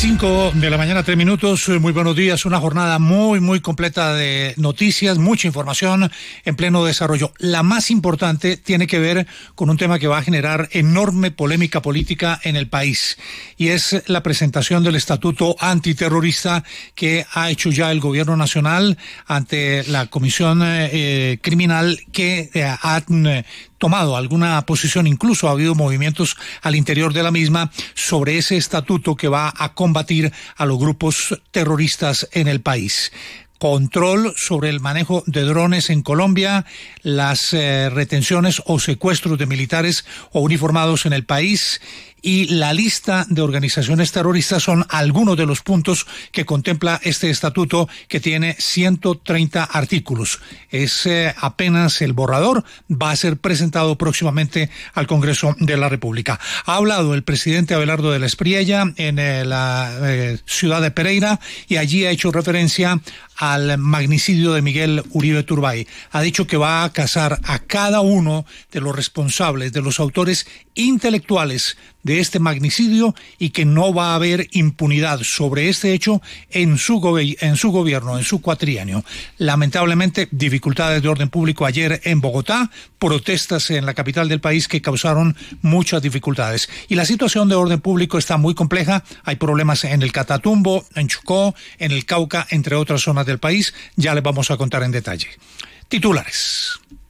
5:03 a.m. Muy buenos días. Una jornada muy completa de noticias, mucha información en pleno desarrollo. La más importante tiene que ver con un tema que va a generar enorme polémica política en el país, y es la presentación del estatuto antiterrorista que ha hecho ya el gobierno nacional ante la comisión criminal que ha tomado alguna posición. Incluso ha habido movimientos al interior de la misma sobre ese estatuto que va a combatir a los grupos terroristas en el país. Control sobre el manejo de drones en Colombia, las retenciones o secuestros de militares o uniformados en el país, y la lista de organizaciones terroristas son algunos de los puntos que contempla este estatuto, que tiene 130 artículos. Es apenas el borrador, va a ser presentado próximamente al Congreso de la República. Ha hablado el presidente Abelardo de la Espriella en la ciudad de Pereira, y allí ha hecho referencia al magnicidio de Miguel Uribe Turbay. Ha dicho que va a cazar a cada uno de los responsables, de los autores intelectuales de este magnicidio, y que no va a haber impunidad sobre este hecho en su gobierno, en su cuatrienio. Lamentablemente, dificultades de orden público ayer en Bogotá, protestas en la capital del país que causaron muchas dificultades. Y la situación de orden público está muy compleja. Hay problemas en el Catatumbo, en Chocó, en el Cauca, entre otras zonas del país. Ya les vamos a contar en detalle. Titulares.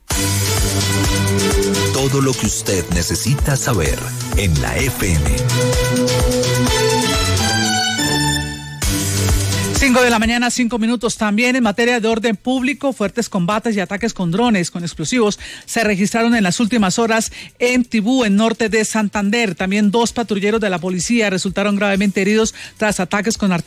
Todo lo que usted necesita saber en la FM. 5:05 a.m. También en materia de orden público, fuertes combates y ataques con drones con explosivos se registraron en las últimas horas en Tibú, en norte de Santander. También 2 patrulleros de la policía resultaron gravemente heridos tras ataques con artillería